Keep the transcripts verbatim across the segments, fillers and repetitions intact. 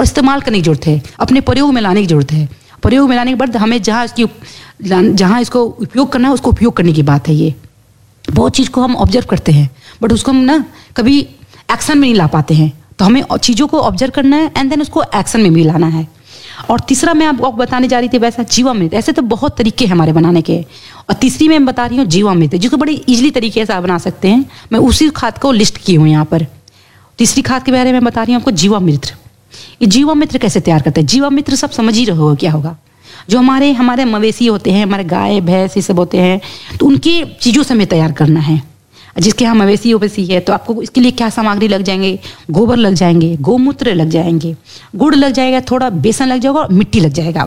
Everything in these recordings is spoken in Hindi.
और इस्तेमाल करने की ज़रूरत है, अपने प्रयोग में लाने की ज़रूरत है। प्रयोग में लाने के बाद हमें जहाँ इसकी जहाँ इसको उपयोग करना है उसको उपयोग करने की बात है। ये बहुत चीज़ को हम ऑब्जर्व करते हैं बट उसको हम ना कभी एक्शन में नहीं ला पाते हैं। तो हमें चीज़ों को ऑब्जर्व करना है एंड देन उसको एक्शन में भी लाना है। और तीसरा मैं आपको बताने जा रही थी वैसा जीवामृत। ऐसे तो बहुत तरीके हैं हमारे बनाने के। और तीसरी मैं बता रही हूँ जीवामृत, जिसको बड़ी इजीली तरीके से आप बना सकते हैं। मैं उसी खाद को लिस्ट की हूँ यहाँ पर। तीसरी खाद के बारे में बता रही हूँ आपको, जीवामृत। ये जीवामृत कैसे तैयार करते हैं? जीवामृत सब समझ ही रहे हो क्या होगा। जो हमारे हमारे मवेशी होते हैं, हमारे गाय भैंस ये सब होते हैं, तो उनकी चीज़ों से हमें तैयार करना है। जिसके यहाँ मवेशी उवेशी है तो आपको इसके लिए क्या सामग्री लग जाएंगे? गोबर लग जाएंगे, गोमूत्र लग जाएंगे, गुड़ लग जाएगा, थोड़ा बेसन लग जाएगा और मिट्टी लग जाएगा।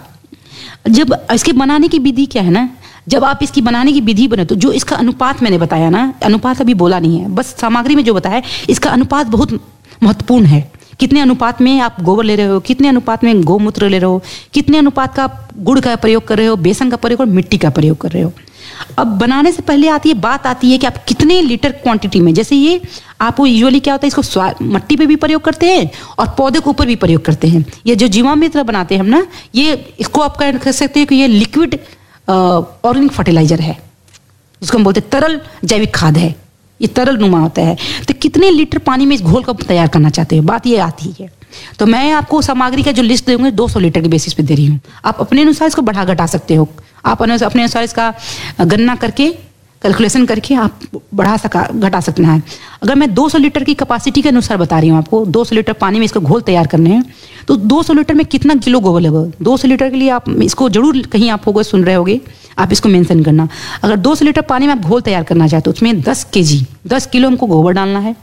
जब इसके बनाने की विधि क्या है ना, जब आप इसकी बनाने की विधि बने तो जो इसका अनुपात मैंने बताया ना, अनुपात अभी बोला नहीं है, बस सामग्री में जो बताया इसका अनुपात बहुत महत्वपूर्ण है। कितने अनुपात में आप गोबर ले रहे हो, कितने अनुपात में गोमूत्र ले रहे हो, कितने अनुपात का आप गुड़ का प्रयोग कर रहे हो, बेसन का प्रयोग और मिट्टी का प्रयोग कर रहे हो। अब बनाने से पहले आती है बात आती है कि आप कितने लीटर क्वांटिटी में, जैसे ये आपको यूजुअली क्या होता है, इसको मट्टी पे भी प्रयोग करते हैं और पौधे के ऊपर भी प्रयोग करते हैं। ये जो जीवामृत बनाते हैं हम ना, ये इसको आप कह सकते हैं कि ये लिक्विड ऑर्गेनिक फर्टिलाइजर है, जिसको हम बोलते हैं तरल जैविक खाद है। ये तरल नुमा होता है। तो कितने लीटर पानी में इस घोल को तैयार करना चाहते हो, बात ये आती है। तो मैं आपको सामग्री का जो लिस्ट दूंगी दो सौ लीटर के बेसिस पे दे रही हूँ। आप अपने अनुसार इसको बढ़ा घटा सकते हो। आप अपने अनुसार इसका गणना करके कैलकुलेशन करके आप बढ़ा सका घटा सकना है। अगर मैं दो सौ लीटर की कैपेसिटी के अनुसार बता रही हूँ आपको, दो सौ लीटर पानी में इसका घोल तैयार करने हैं, तो दो सौ लीटर में कितना किलो गोबर लगेगा? दो सौ लीटर के लिए आप इसको जरूर कहीं आप होगा सुन रहे होगे, आप इसको मेंशन करना। अगर दो सौ लीटर पानी में आप घोल तैयार करना चाहते हो उसमें दस केजी दस किलो हमको गोबर डालना है।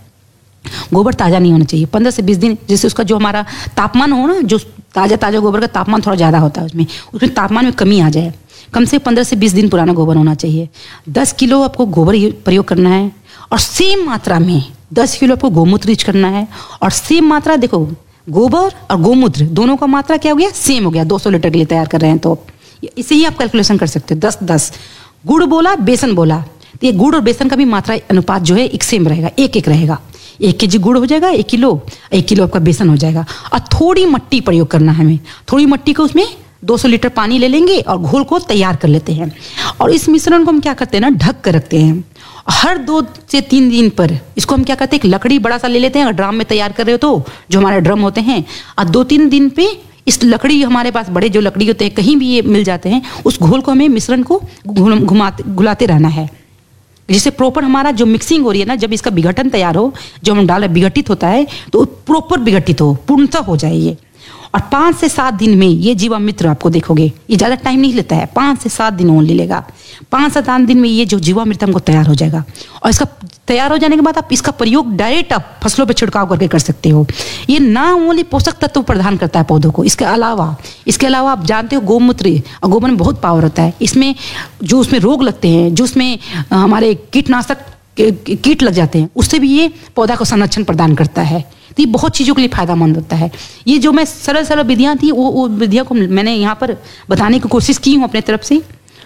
गोबर ताज़ा नहीं होना चाहिए, पंद्रह से बीस दिन, जैसे उसका जो हमारा तापमान हो ना, जो ताज़ा ताज़ा गोबर का तापमान थोड़ा ज़्यादा होता है, उसमें उसमें तापमान में कमी आ जाए। कम से पंद्रह से बीस दिन पुराना गोबर होना चाहिए। दस किलो आपको गोबर प्रयोग करना है और सेम मात्रा में दस किलो आपको गोमूत्र यूज करना है। और सेम मात्रा, देखो गोबर और गोमूत्र दोनों का मात्रा क्या हो गया? सेम हो गया। दो सौ लीटर के लिए तैयार कर रहे हैं तो इसे ही आप कैलकुलेशन कर सकते हो। दस दस गुड़ बोला, बेसन बोला, तो ये गुड़ और बेसन का भी मात्रा अनुपात जो है एक सेम रहेगा, एक एक रहेगा। एक के जी गुड़ हो जाएगा एक किलो, एक किलो आपका बेसन हो जाएगा। और थोड़ी मट्टी प्रयोग करना है हमें। थोड़ी मट्टी को उसमें दो सौ लीटर पानी ले लेंगे और घोल को तैयार कर लेते हैं। और इस मिश्रण को हम क्या करते हैं ना, ढक कर रखते हैं। हर दो से तीन दिन पर इसको हम क्या करते हैं, एक लकड़ी बड़ा सा ले लेते हैं। अगर ड्रम में तैयार कर रहे हो तो जो हमारे ड्रम होते हैं, और दो तीन दिन पे इस लकड़ी, हमारे पास बड़े जो लकड़ी होते हैं कहीं भी ये मिल जाते हैं, उस घोल को हमें मिश्रण को घुमाते घुलाते रहना है, जिससे प्रॉपर हमारा जो मिक्सिंग हो रही है ना, जब इसका विघटन तैयार हो, जो हम डाले विघटित होता है तो प्रॉपर विघटित हो, पूर्णतः हो जाए ये। और पाँच से सात दिन में ये जीवामृत आपको देखोगे, ये ज़्यादा टाइम नहीं लेता है, पाँच से सात दिन ओनली लेगा। पाँच से सात दिन में ये जो जीवामृत हमको तैयार हो जाएगा। और इसका तैयार हो जाने के बाद आप इसका प्रयोग डायरेक्ट आप फसलों पे छिड़काव करके कर सकते हो। ये ना ओनली पोषक तत्व प्रदान करता है पौधों को, इसके अलावा इसके अलावा आप जानते हो गोमूत्र और गोबर में बहुत पावर होता है। इसमें जो उसमें रोग लगते हैं, जो उसमें हमारे कीटनाशक कीट लग जाते हैं, उससे भी ये पौधा को संरक्षण प्रदान करता है। तो ये बहुत चीज़ों के लिए फायदेमंद होता है। ये जो मैं सरल सरल विधियाँ थी वो वो विधियों को मैंने यहाँ पर बताने की कोशिश की हूँ अपने तरफ से।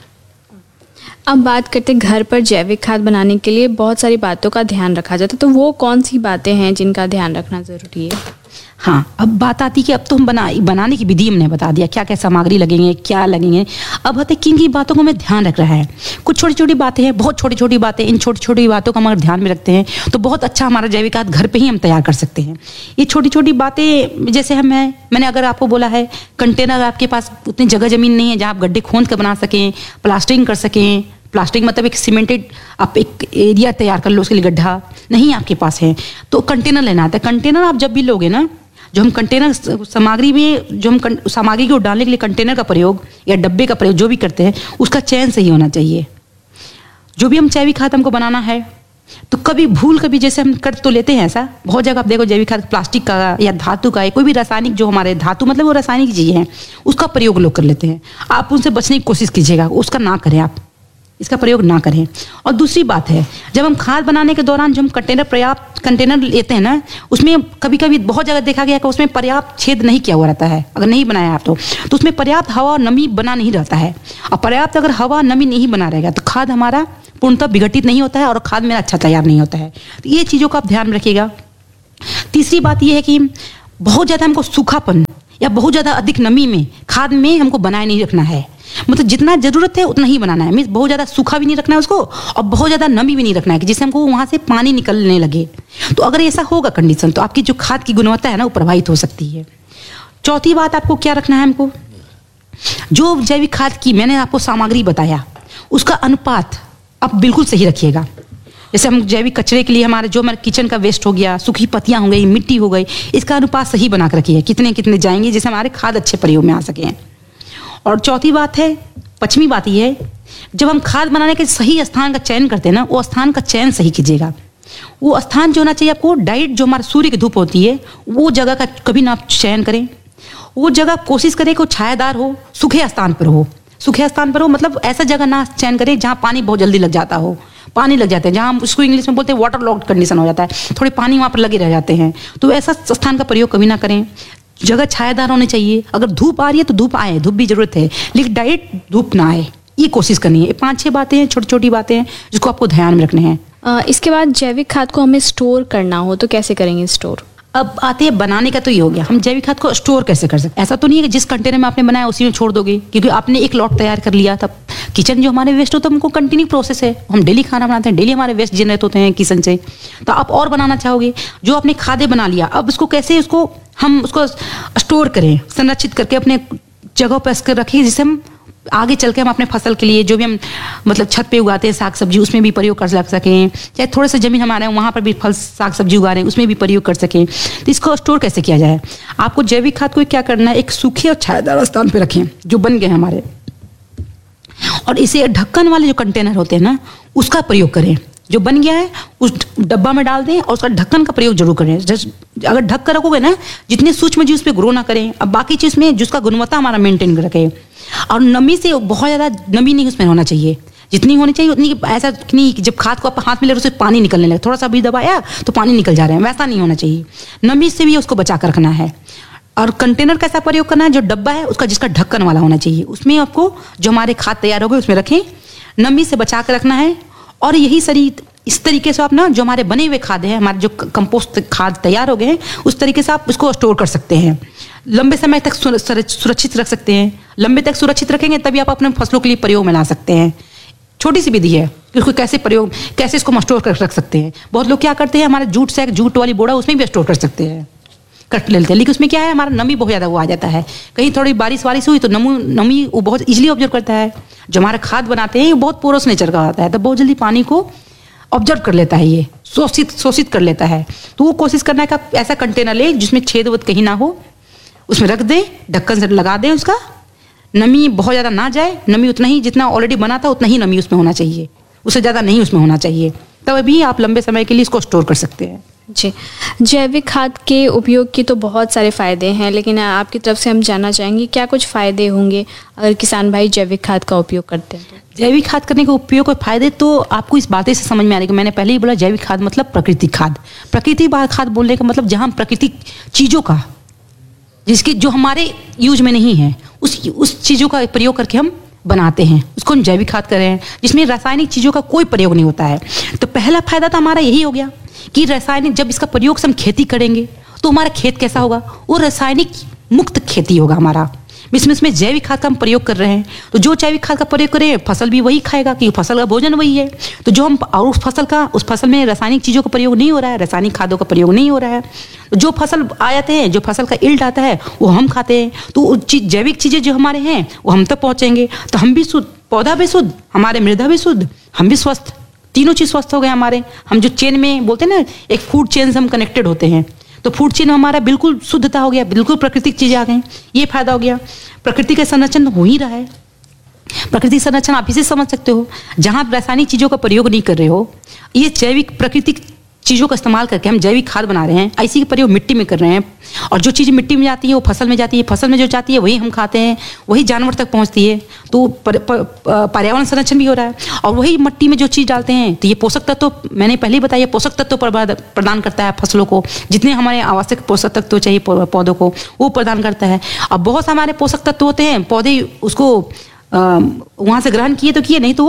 अब बात करते हैं घर पर जैविक खाद बनाने के लिए बहुत सारी बातों का ध्यान रखा जाता है, तो वो कौन सी बातें हैं जिनका ध्यान रखना ज़रूरी है? हाँ, अब बात आती है कि अब तो हम बना बनाने की विधि हमने बता दिया, क्या क्या सामग्री लगेंगे, क्या लगेंगे। अब आते किन की बातों को हमें ध्यान रख रहा है। कुछ छोटी छोटी बातें हैं, बहुत छोटी छोटी बातें। इन छोटी छोटी बातों को हम अगर ध्यान में रखते हैं तो बहुत अच्छा हमारा जैविक खाद घर पे ही हम तैयार कर सकते हैं। ये छोटी छोटी बातें जैसे हम है, मैंने अगर आपको बोला है कंटेनर, आपके पास उतनी जगह जमीन नहीं है जहाँ आप गड्ढे खोद कर बना सकें, प्लास्टरिंग कर सकें। प्लास्टिक मतलब एक सीमेंटेड आप एक एरिया तैयार कर लो, उसके लिए गड्ढा नहीं आपके पास है तो कंटेनर लेना आता है। कंटेनर आप जब भी लोगे ना, जो हम कंटेनर सामग्री में जो हम सामग्री को डालने के लिए कंटेनर का प्रयोग या डब्बे का प्रयोग जो भी करते हैं, उसका चयन सही होना चाहिए। जो भी हम जैविक खाद हमको बनाना है तो कभी भूल कभी जैसे हम कर तो लेते हैं, ऐसा बहुत जगह आप देखो जैविक खाद प्लास्टिक का या धातु का है, कोई भी रासायनिक, जो हमारे धातु मतलब वो रासायनिक चीज़ें हैं, उसका प्रयोग लोग कर लेते हैं। आप उनसे बचने की कोशिश कीजिएगा, उसका ना करें, आप इसका प्रयोग ना करें। और दूसरी बात है, जब हम खाद बनाने के दौरान जो हम कंटेनर पर्याप्त कंटेनर लेते हैं ना, उसमें कभी कभी बहुत जगह देखा गया कि उसमें पर्याप्त छेद नहीं किया हुआ रहता है। अगर नहीं बनाया आप तो, तो उसमें पर्याप्त हवा और नमी बना नहीं रहता है। और पर्याप्त अगर हवा नमी नहीं बना रहेगा तो खाद हमारा पूर्णतः विघटित नहीं होता है और खाद मेरा अच्छा तैयार नहीं होता है। तो ये चीज़ों का आप ध्यान रखिएगा। तीसरी बात ये है कि बहुत ज़्यादा हमको सूखापन या बहुत ज़्यादा अधिक नमी में खाद में हमको बनाए नहीं रखना है। मतलब जितना ज़रूरत है उतना ही बनाना है, मीन्स बहुत ज़्यादा सूखा भी नहीं रखना है उसको और बहुत ज़्यादा नमी भी नहीं रखना है कि जिससे हमको वहाँ से पानी निकलने लगे। तो अगर ऐसा होगा कंडीशन तो आपकी जो खाद की गुणवत्ता है ना वो प्रभावित हो सकती है। चौथी बात आपको क्या रखना है, हमको जो जैविक खाद की मैंने आपको सामग्री बताया उसका अनुपात आप बिल्कुल सही रखिएगा। जैसे हम जैविक कचरे के लिए हमारे जो हमारे किचन का वेस्ट हो गया, सूखी पत्तियां हो गई, मिट्टी हो गई, इसका अनुपात सही बना कर रखिए, कितने कितने जाएंगे जिससे हमारे खाद अच्छे प्रयोग में आ सकें। और चौथी बात है, पश्चिमी बात ये है, जब हम खाद बनाने के सही स्थान का चयन करते हैं ना, वो स्थान का चयन सही कीजिएगा। वो स्थान जो होना चाहिए आपको डायरेक्ट जो हमारे सूर्य की धूप होती है वो जगह का कभी ना आप चयन करें। वो जगह कोशिश करें कि छायादार हो, सूखे स्थान पर हो। सूखे स्थान पर हो मतलब ऐसा जगह ना चयन करें जहाँ पानी बहुत जल्दी लग जाता हो, पानी लग जाते हैं, जहाँ हम उसको इंग्लिश में बोलते हैं वाटर लॉक्ड कंडीशन हो जाता है, थोड़े पानी वहाँ पर लगे रह जाते हैं। तो ऐसा स्थान का प्रयोग कभी ना करें। जगह छायादार होनी चाहिए। अगर धूप आ रही है तो धूप आए, धूप भी जरूरत है, लेकिन डायरेक्ट धूप ना आए, ये कोशिश करनी है। पाँच छः बातें हैं, छोटी छोटी बातें हैं जिसको आपको ध्यान में रखने हैं। अ, इसके बाद जैविक खाद को हमें स्टोर करना हो तो कैसे करेंगे स्टोर? अब आते हैं बनाने का, तो ये हो गया हम जैविक खाद को स्टोर कैसे कर सकते हैं। ऐसा तो नहीं है कि जिस कंटेनर में आपने बनाया उसी में छोड़ दोगे, क्योंकि आपने एक लॉट तैयार कर लिया। तब किचन जो हमारे वेस्ट होता है हमको कंटिन्यू प्रोसेस है, हम डेली खाना बनाते हैं, डेली हमारे वेस्ट जनरेट होते हैं किचन से। तो आप और बनाना चाहोगे, जो आपने खादे बना लिया, अब उसको कैसे उसको हम उसको स्टोर करें, संरक्षित करके अपने जगह पर रखें, जिससे हम आगे चल के हम अपने फसल के लिए जो भी हम मतलब छत पे उगाते हैं साग सब्जी, उसमें भी प्रयोग कर सकें। चाहे थोड़े से जमीन हमारे वहाँ पर भी फल साग सब्जी उगा रहे हैं, उसमें भी प्रयोग कर सकें। तो इसको स्टोर कैसे किया जाए, आपको जैविक खाद को क्या करना है, एक सूखे और छायादार स्थान पे रखें जो बन गए हमारे, और इसे ढक्कन वाले जो कंटेनर होते हैं ना उसका प्रयोग करें। जो बन गया है उस डब्बा में डाल दें और उसका ढक्कन का प्रयोग जरूर करें। अगर ढक कर रखोगे ना, जितने सूक्ष्म जीव उस पर ग्रो ना करें। अब बाकी चीज़ में जिसका गुणवत्ता हमारा मेंटेन कर रखें, और नमी से बहुत ज़्यादा नमी नहीं उसमें होना चाहिए, जितनी होनी चाहिए उतनी। ऐसा नहीं कि जब खाद को आप हाथ में ले रहे उससे पानी निकलने लगे, थोड़ा सा भी दबाया तो पानी निकल जा रहे हैं, वैसा नहीं होना चाहिए। नमी से भी उसको बचा कर रखना है। और कंटेनर कैसा प्रयोग करना है, जो डब्बा है उसका जिसका ढक्कन वाला होना चाहिए, उसमें आपको जो हमारे खाद तैयार हो गए उसमें रखें, नमी से बचा कर रखना है। और यही सरी इस तरीके से आप ना जो हमारे बने हुए खाद हैं, हमारे जो कंपोस्ट खाद तैयार हो गए हैं, उस तरीके से आप उसको स्टोर कर सकते हैं। लंबे समय तक सुरक्षित रख सकते हैं। लंबे तक सुरक्षित रखेंगे तभी आप अपने फसलों के लिए प्रयोग में ला सकते हैं। छोटी सी विधि है कि उसको कैसे प्रयोग कैसे इसको स्टोर कर रख सकते हैं। बहुत लोग क्या करते हैं, हमारे जूट से जूट वाली बोरा उसमें भी स्टोर कर सकते हैं, कट लेते हैं, लेकिन उसमें क्या है हमारा नमी बहुत ज़्यादा वो आ जाता है। कहीं थोड़ी बारिश वारिश हुई तो नमू नमी वो बहुत इजीली ऑब्जर्व करता है। जो हमारा खाद बनाते हैं ये बहुत पोरस नेचर का होता है, तो बहुत जल्दी पानी को ऑब्जर्व कर लेता है, ये शोषित शोषित कर लेता है। तो वो कोशिश करना है कि आप ऐसा कंटेनर ले जिसमें छेद वद कहीं ना हो, उसमें रख दें, ढक्कन से लगा दें, उसका नमी बहुत ज़्यादा ना जाए। नमी उतना ही जितना ऑलरेडी बना था उतना ही नमी उसमें होना चाहिए, उससे ज़्यादा नहीं उसमें होना चाहिए। तब भी आप लंबे समय के लिए इसको स्टोर कर सकते हैं। जी, जैविक खाद के उपयोग की तो बहुत सारे फ़ायदे हैं, लेकिन आपकी तरफ से हम जानना चाहेंगे क्या कुछ फ़ायदे होंगे अगर किसान भाई जैविक खाद का उपयोग करते हैं तो? जैविक खाद करने के उपयोग के फायदे तो आपको इस बातें से समझ में आ रही है कि मैंने पहले ही बोला, जैविक खाद मतलब प्राकृतिक खाद। प्राकृतिक खाद बोलने का मतलब जहाँ प्राकृतिक चीज़ों का, जिसके जो हमारे यूज में नहीं है, उस उस चीज़ों का प्रयोग करके हम बनाते हैं, उसको हम जैविक खाद कर रहे हैं, जिसमें रासायनिक चीज़ों का कोई प्रयोग नहीं होता है। तो पहला फायदा तो हमारा यही हो गया कि रासायनिक जब इसका प्रयोग से हम खेती करेंगे तो हमारा खेत कैसा होगा, वो रासायनिक मुक्त खेती होगा हमारा। इसमें इसमें जैविक खाद का हम प्रयोग कर रहे हैं, तो जो जैविक खाद का प्रयोग करें फसल भी वही खाएगा, कि फसल का भोजन वही है। तो जो हम और उस फसल का उस फसल में रासायनिक चीज़ों का प्रयोग नहीं हो रहा है, रासायनिक खादों का प्रयोग नहीं हो रहा है, तो जो फसल आ जाते हैं, जो फसल का इल्ड आता है वो हम खाते हैं। तो जैविक चीज़ें जो हमारे हैं वो हम तक पहुँचेंगे, तो हम भी शुद्ध, पौधा भी शुद्ध, हमारे मृदा भी शुद्ध, हम भी स्वस्थ, तीनों चीज़ स्वस्थ हो गए हमारे। हम जो चेन में बोलते हैं ना, एक फूड चेन से हम कनेक्टेड होते हैं, तो फूड चेन हमारा बिल्कुल शुद्धता हो गया, बिल्कुल प्राकृतिक चीज़ें आ गई, ये फायदा हो गया। प्रकृति का संरक्षण हो ही रहा है। प्रकृति संरक्षण आप इसे समझ सकते हो, जहाँ आप रासायनिक चीज़ों का प्रयोग नहीं कर रहे हो, ये जैविक प्राकृतिक चीज़ों का इस्तेमाल करके हम जैविक खाद बना रहे हैं। ऐसी का प्रयोग मिट्टी में कर रहे हैं, और जो चीज़ मिट्टी में जाती है वो फसल में जाती है, फसल में जो जाती है वही हम खाते हैं, वही जानवर तक पहुंचती है। तो पर्यावरण संरक्षण भी हो रहा है। और वही मिट्टी में जो चीज़ डालते हैं तो ये पोषक तत्व तो मैंने पहले ही बताया, पोषक तत्व तो प्रदान करता है फसलों को, जितने हमारे आवश्यक पोषक तत्व तो चाहिए पौधों को वो प्रदान करता है। अब बहुत हमारे पोषक तत्व होते हैं, पौधे उसको वहाँ से ग्रहण किए तो किए, नहीं तो वो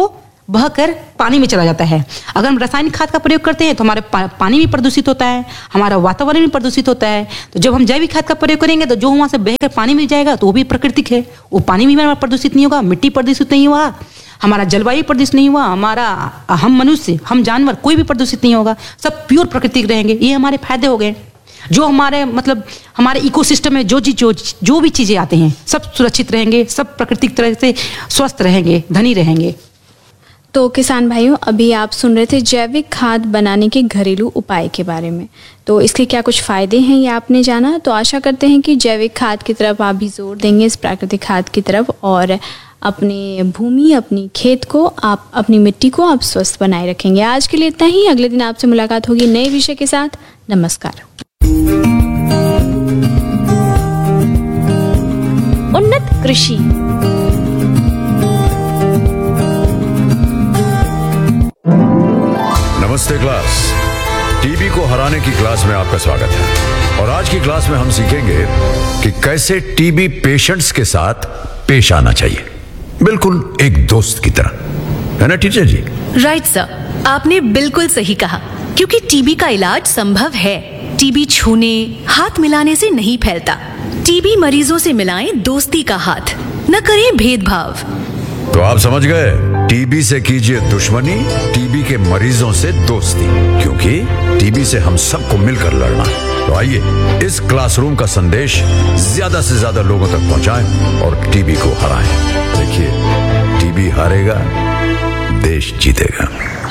बहकर पानी में चला जाता है। अगर हम रासायनिक खाद का प्रयोग करते हैं तो हमारे पा, पानी भी प्रदूषित होता है, हमारा वातावरण भी प्रदूषित होता है। तो जब हम जैविक खाद का प्रयोग करेंगे तो जो वहाँ से बहकर पानी में जाएगा तो वो भी प्राकृतिक है, वो पानी भी हमारा प्रदूषित नहीं होगा, मिट्टी प्रदूषित नहीं हुआ, हमारा जलवायु प्रदूषित नहीं हुआ, हमारा हम मनुष्य हम जानवर कोई भी प्रदूषित नहीं होगा, सब प्योर प्राकृतिक रहेंगे। ये हमारे फायदे हो गए। जो हमारे मतलब हमारे इकोसिस्टम में जो चीज जो जो भी चीजें आते हैं सब सुरक्षित रहेंगे, सब प्राकृतिक तरह से स्वस्थ रहेंगे, धनी रहेंगे। तो किसान भाइयों, अभी आप सुन रहे थे जैविक खाद बनाने के घरेलू उपाय के बारे में। तो इसके क्या कुछ फ़ायदे हैं ये आपने जाना। तो आशा करते हैं कि जैविक खाद की तरफ आप भी जोर देंगे, इस प्राकृतिक खाद की तरफ, और अपने भूमि, अपनी खेत को, आप अपनी मिट्टी को आप स्वस्थ बनाए रखेंगे। आज के लिए इतना ही। अगले दिन आपसे मुलाकात होगी नए विषय के साथ। नमस्कार। उन्नत कृषि। नमस्ते क्लास, टीबी को हराने की क्लास में आपका स्वागत है। और आज की क्लास में हम सीखेंगे कि कैसे टीबी पेशेंट्स के साथ पेश आना चाहिए, बिल्कुल एक दोस्त की तरह, है ना टीचर जी? राइट सर, आपने बिल्कुल सही कहा, क्योंकि टीबी का इलाज संभव है। टीबी छूने, हाथ मिलाने से नहीं फैलता। टीबी मरीजों से मिलाएं दोस्ती का हाथ, न करें भेदभाव। तो आप समझ गए, टीबी से कीजिए दुश्मनी, टीबी के मरीजों से दोस्ती, क्योंकि टीबी से हम सबको मिलकर लड़ना है। तो आइए इस क्लासरूम का संदेश ज्यादा से ज्यादा लोगों तक पहुंचाएं और टीबी को हराएं। देखिए, टीबी हारेगा, देश जीतेगा।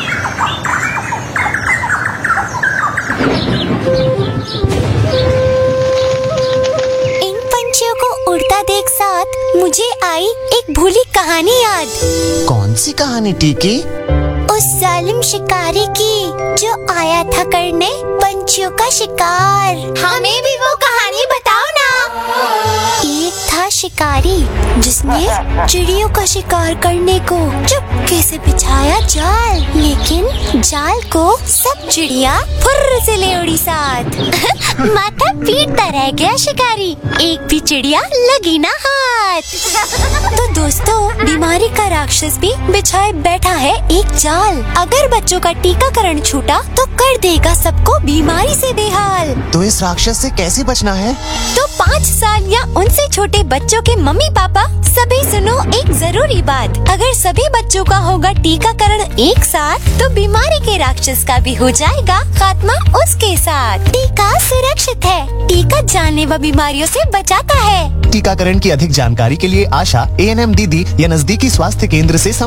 इन पंछियों को उड़ता देख साथ मुझे आई एक भूली कहानी याद। कौन सी कहानी टीकी? उस जालिम शिकारी की जो आया था करने पंछियों का शिकार। हमें भी वो कहानी बताओ ना। एक था शिकारी जिसने चिड़ियों का शिकार करने को चुपके से बिछाया जाल, लेकिन जाल को सब चिड़िया फुर्र से ले उड़ी साथ। माथा पीटता रह गया शिकारी, एक भी चिड़िया लगी ना हाथ। तो दोस्तों, बीमारी का राक्षस भी बिछाए बैठा है एक जाल। अगर बच्चों का टीकाकरण छूटा तो कर देगा सबको बीमारी से बेहाल। तो इस राक्षस से कैसे बचना है? तो पाँच साल या उनसे छोटे बच्चों के मम्मी पापा सभी सुनो एक जरूरी बात। अगर सभी बच्चों का होगा टीकाकरण एक साथ तो बीमारी के राक्षस का भी हो जाएगा खात्मा उसके साथ। टीका सुरक्षित है, टीका जानलेवा बीमारियों से बचाता है। टीकाकरण की अधिक जानकारी के लिए आशा, ए एन एम दीदी या नजदीकी स्वास्थ्य केंद्र से